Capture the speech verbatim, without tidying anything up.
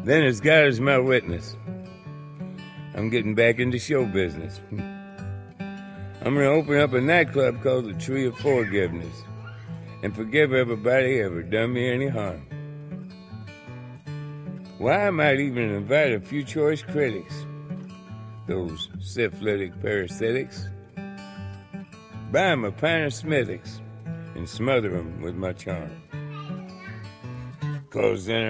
Then as God is my witness, I'm getting back into show business. I'm gonna open up a nightclub called the Tree of Forgiveness and forgive everybody who ever done me any harm. Why, I might even invite a few choice critics, those syphilitic parasitics, buy 'em a pint of Smithwick's and smother 'em with my charm. 'Cause then